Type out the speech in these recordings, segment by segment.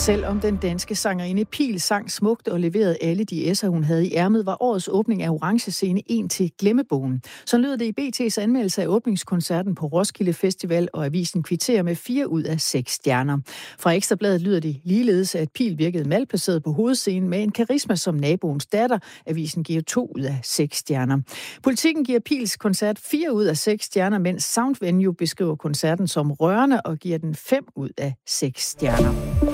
Selvom den danske sangerinde Pihl sang smukt og leverede alle de S'er, hun havde i ærmet, var årets åbning af Orange Scene en til glemmebogen. Så lød det i BT's anmeldelse af åbningskoncerten på Roskilde Festival, og avisen kvitterer med 4 ud af 6 stjerner. Fra Ekstra Bladet lyder det ligeledes, at Pihl virkede malplaceret på hovedscenen med en karisma som naboens datter. Avisen giver 2 ud af 6 stjerner. Politikken giver Pihls koncert 4 ud af 6 stjerner, mens Soundvenue beskriver koncerten som rørende og giver den 5 ud af 6 stjerner.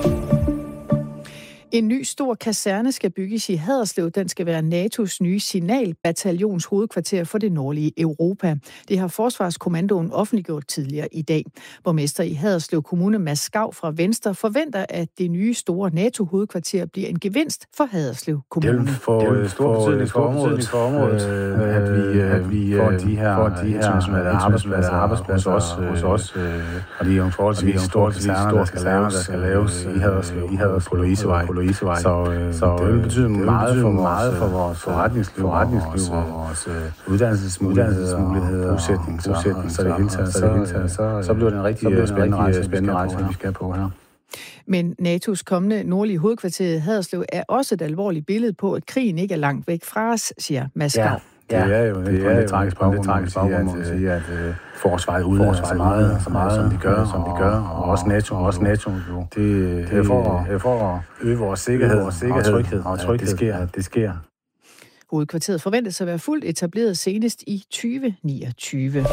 En ny stor kaserne skal bygges i Haderslev. Den skal være NATO's nye signalbataljons hovedkvarter for det nordlige Europa. Det har Forsvarskommandoen offentliggjort tidligere i dag. Borgmester i Haderslev Kommune, Mads Skav fra Venstre, forventer, at det nye store NATO-hovedkvarter bliver en gevinst for Haderslev Kommune. Det vil få stor betydning for området, at vi får de her internationale arbejdspladser hos os. Og det er jo en forholdsvis stor kaserne, der skal laves i Haderslev på Louisevej. Så det vil betyde meget for vores forretningsliv og vores uddannelsesmuligheder, bosætning. Så det hele taget, så bliver det en rigtig spændende rejse, vi skal på her. Men NATO's kommende nordlige hovedkvarter i Haderslev er også et alvorligt billede på, at krigen ikke er langt væk fra os, siger Mads Skav. Ja, det er jo lidt tragisk baggrund, at sige, at forsvaret udlader så meget, som de gør, og også NATO. Det er for at øge vores sikkerhed og tryghed. Det sker. Hovedkvarteret forventes at være fuldt etableret senest i 2029.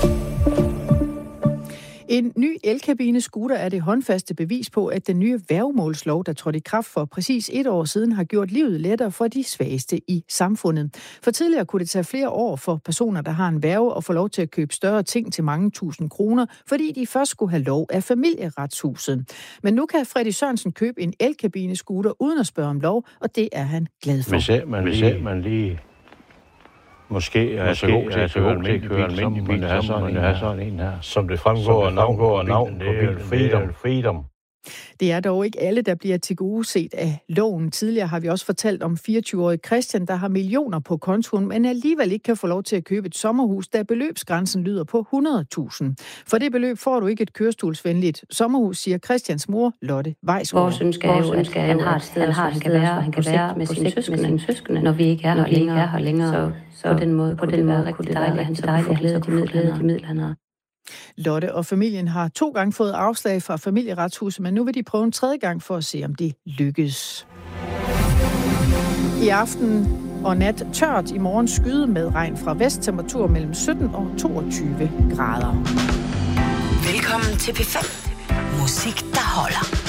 En ny elkabinescooter er det håndfaste bevis på, at den nye værgemålslov, der trådte i kraft for præcis 1 år siden, har gjort livet lettere for de svageste i samfundet. For tidligere kunne det tage flere år for personer, der har en værge, at få lov til at købe større ting til mange tusind kroner, fordi de først skulle have lov af Familieretshuset. Men nu kan Freddy Sørensen købe en elkabinescooter uden at spørge om lov, og det er han glad for. Hvis man lige måske er så god til at køre almindelig bil, så må man have sådan en her. Som det fremgår af navn, det er Freedom. Det er dog ikke alle, der bliver tilgodeset af loven. Tidligere har vi også fortalt om 24-årige Christian, der har millioner på kontoen, men alligevel ikke kan få lov til at købe et sommerhus, da beløbsgrænsen lyder på 100.000. For det beløb får du ikke et kørestolsvenligt sommerhus, siger Christians mor, Lotte Weisgaard. Vores ønske er jo, at han har et sted, han kan være med sine søskende, når vi ikke er her længere. Så på den måde kunne det være rigtig dejligt, at han så får glæde af de midler, han har. Lotte og familien har 2 gange fået afslag fra Familieretshuset, men nu vil de prøve en 3. gang for at se, om det lykkes. I aften og nat tørt, i morgen skyde med regn fra vest, temperatur mellem 17 og 22 grader. Velkommen til P5. Musik, der holder.